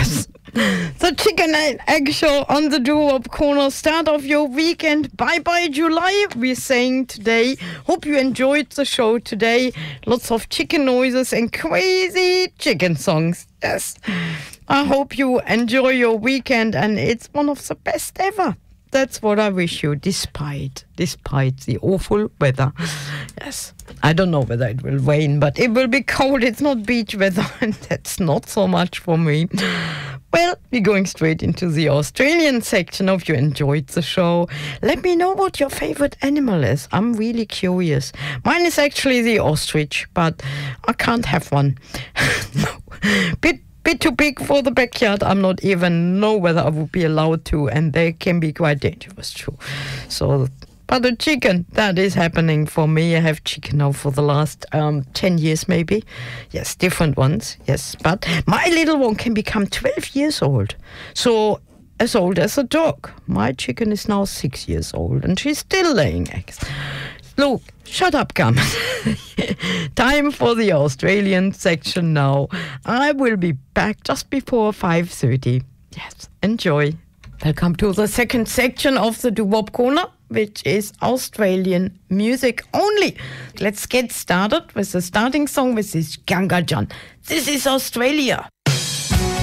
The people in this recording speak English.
Yes. The Chicken and Egg Show on the Doo-Wop Corner. Start of your weekend. Bye-bye, July, we're saying today. Hope you enjoyed the show today. Lots of chicken noises and crazy chicken songs. Yes. I hope you enjoy your weekend, and it's one of the best ever. That's what I wish you, despite the awful weather. Yes, I don't know whether it will rain, but it will be cold. It's not beach weather, and that's not so much for me. Well, we're going straight into the Australian section. Hope you enjoyed the show. Let me know what your favorite animal is. I'm really curious. Mine is actually the ostrich, but I can't have one. No. Bit too big for the backyard. I'm not even know whether I would be allowed to, and they can be quite dangerous too. But a chicken, that is happening for me. I have chicken now for the last 10 years maybe. Yes, different ones, yes. But my little one can become 12 years old. So as old as a dog. My chicken is now 6 years old, and she's still laying eggs. Look, shut up, Carmen. Time for the Australian section now. I will be back just before 5:30. Yes, enjoy. Welcome to the second section of the Doo-Wop Corner, which is Australian music only. Let's get started with the starting song. This is Ganga Jan. This is Australia.